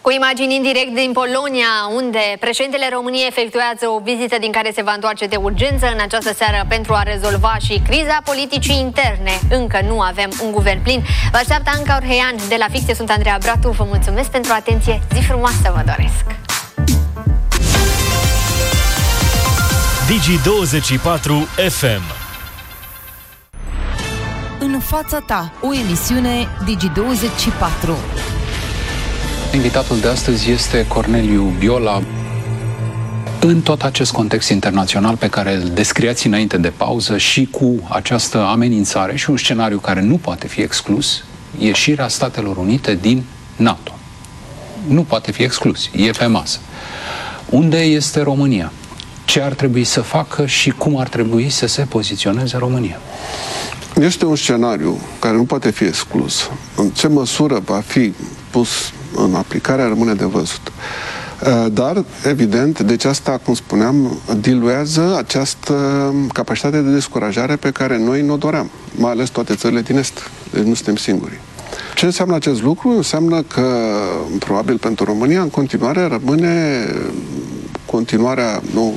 Cu imagini în direct din Polonia, unde președintele României efectuează o vizită din care se va întoarce de urgență în această seară pentru a rezolva și criza politicii interne. Încă nu avem un guvern plin. Vă așteaptă Anca Orheian de la Fix. Eu sunt Andreea Bratu. Vă mulțumesc pentru atenție. Zi frumoasă vă doresc! Digi24 FM. În fața ta, o emisiune Digi24. Invitatul de astăzi este Corneliu Biola. În tot acest context internațional pe care îl descriați înainte de pauză și cu această amenințare și un scenariu care nu poate fi exclus, ieșirea Statelor Unite din NATO. Nu poate fi exclus, e pe masă. Unde este România? Ce ar trebui să facă și cum ar trebui să se poziționeze România? Este un scenariu care nu poate fi exclus. În ce măsură va fi pus în aplicare rămâne de văzut. Dar, evident, deci asta, cum spuneam, diluează această capacitate de descurajare pe care noi ne-o doream, mai ales toate țările din Est. Deci nu suntem singuri. Ce înseamnă acest lucru? Înseamnă că, probabil pentru România, în continuare rămâne continuarea, nu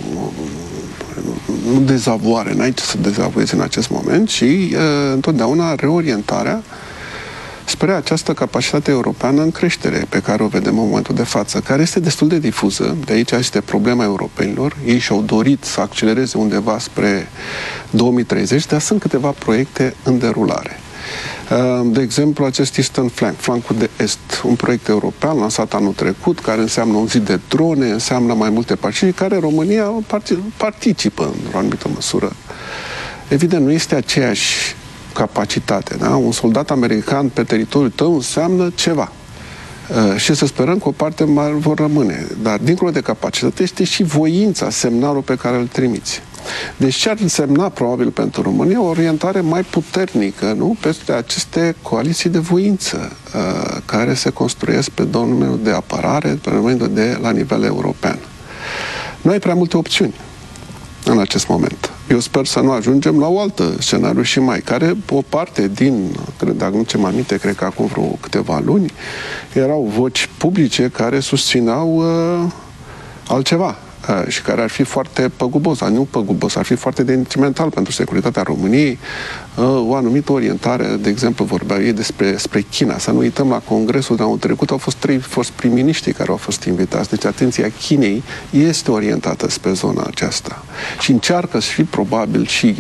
dezavoare, n-ai ce să dezavuezi în acest moment, și întotdeauna reorientarea spre această capacitate europeană în creștere pe care o vedem în momentul de față, care este destul de difuză. De aici este problema europenilor. Ei și-au dorit să accelereze undeva spre 2030, dar sunt câteva proiecte în derulare. De exemplu, acest Eastern Flank, flancul de est, un proiect european lansat anul trecut, care înseamnă un zid de drone, înseamnă mai multe partide, care România participă într-o anumită măsură. Evident, nu este aceeași capacitate, da? Un soldat american pe teritoriul tău înseamnă ceva. Și să sperăm că o parte mai vor rămâne. Dar, dincolo de capacitate, este și voința, semnalul pe care îl trimiți. Deci ce ar însemna, probabil, pentru România, o orientare mai puternică, nu? Peste aceste coaliții de voință care se construiesc pe domeniul de apărare, pe domeniul de la nivel european. Nu ai prea multe opțiuni în acest moment. Eu sper să nu ajungem la o altă scenariu și mai, care o parte din, dacă nu ce mai aminte, cred că acum vreo câteva luni, erau voci publice care susțineau altceva și care ar fi foarte păgubos, dar nu păgubos, ar fi foarte detrimental pentru securitatea României. O anumită orientare, de exemplu, vorbeau ei despre China. Să nu uităm, la congresul de anul trecut au fost 3 prim-miniștri care au fost invitați. Deci atenția Chinei este orientată spre zona aceasta. Și încearcă și probabil și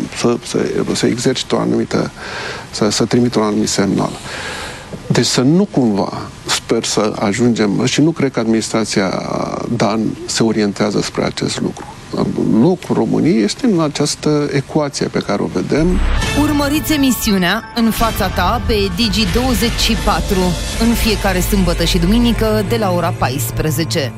să exercite o anumită, să trimită un anumit semnal. Deci să nu cumva, sper să ajungem, și nu cred că administrația Dan se orientează spre acest lucru. Locul României este în această ecuație pe care o vedem. Urmăriți emisiunea În fața ta pe Digi24 în fiecare sâmbătă și duminică de la ora 14.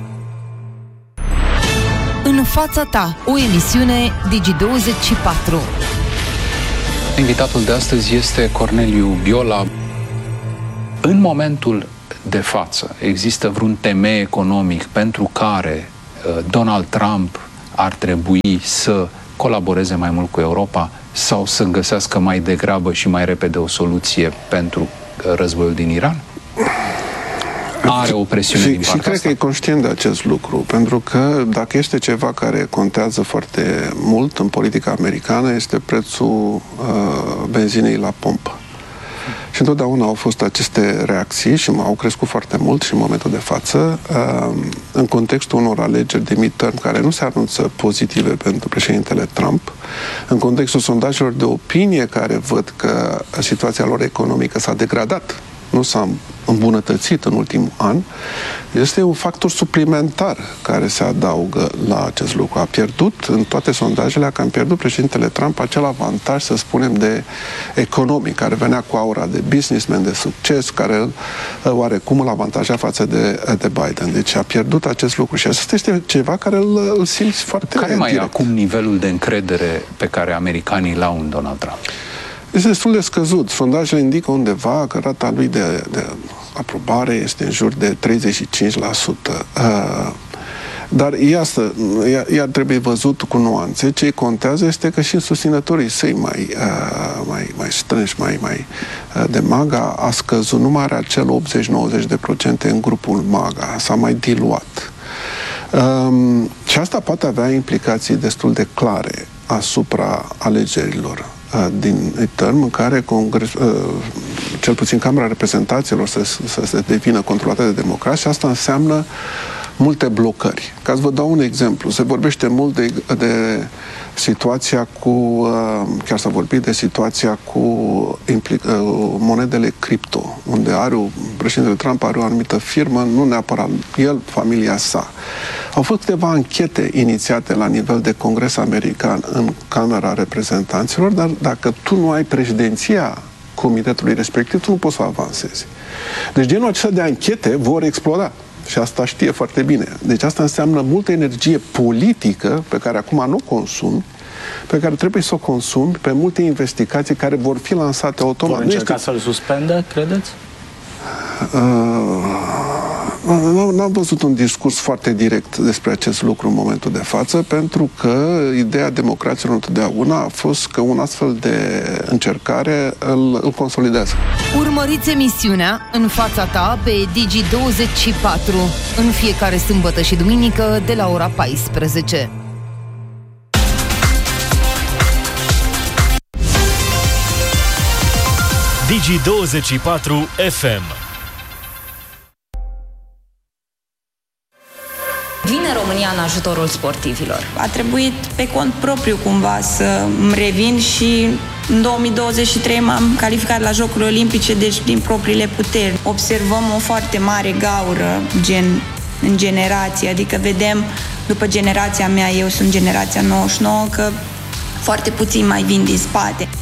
În fața ta, o emisiune Digi24. Invitatul de astăzi este Corneliu Biola. În momentul de față există vreun temei economic pentru care Donald Trump ar trebui să colaboreze mai mult cu Europa sau să găsească mai degrabă și mai repede o soluție pentru războiul din Iran? Are o presiune din partea și cred asta? că e conștient de acest lucru, pentru că dacă este ceva care contează foarte mult în politica americană, este prețul benzinei la pompă. Și întotdeauna au fost aceste reacții și au crescut foarte mult și în momentul de față, în contextul unor alegeri de midterm care nu se anunță pozitive pentru președintele Trump, în contextul sondajelor de opinie care văd că situația lor economică s-a degradat, nu s-a îmbunătățit în ultimul an, este un factor suplimentar care se adaugă la acest lucru. A pierdut în toate sondajele, că am pierdut președintele Trump acel avantaj, să spunem, de economic, care venea cu aura de businessman, de succes, care oarecum îl avantaja față de Biden. Deci a pierdut acest lucru și asta este ceva care îl simți foarte Care mai e direct. acum nivelul de încredere pe care americanii l-au în Donald Trump? Este destul de scăzut. Sondajele indică undeva că rata lui de aprobare este în jur de 35%. Dar ea trebuie văzut cu nuanțe. Ce contează este că și susținătorii săi mai strânși, mai de MAGA a scăzut. Nu mai are acel 80-90% în grupul MAGA. S-a mai diluat. Și asta poate avea implicații destul de clare asupra alegerilor din midterm, în care cel puțin Camera Reprezentanților să se devină controlată de democrați, și asta înseamnă multe blocări. Ca să vă dau un exemplu, se vorbește mult de situația cu, chiar s-a vorbit de situația cu monedele cripto, unde președintele Trump are o anumită firmă, nu neapărat el, familia sa. Au fost câteva anchete inițiate la nivel de Congres american în Camera Reprezentanților, dar dacă tu nu ai președinția comitetului respectiv, tu nu poți să avansezi. Deci genul acesta de anchete vor exploda. Și asta știe foarte bine. Deci asta înseamnă multă energie politică pe care acum nu consumi, pe care trebuie să o consumi pe multe investigații care vor fi lansate automat. Vor încerca să-l suspendă, credeți? N-am văzut un discurs foarte direct despre acest lucru în momentul de față, pentru că ideea democraților întotdeauna a fost că un astfel de încercare îl consolidează. Urmăriți emisiunea În fața ta pe Digi24 în fiecare sâmbătă și duminică de la ora 14. Digi24 FM. Vine România în ajutorul sportivilor. A trebuit pe cont propriu cumva să îmi revin și în 2023 m-am calificat la Jocurile Olimpice, deci din propriile puteri. Observăm o foarte mare gaură în generație, adică vedem după generația mea, eu sunt generația 99, că foarte puțini mai vin din spate.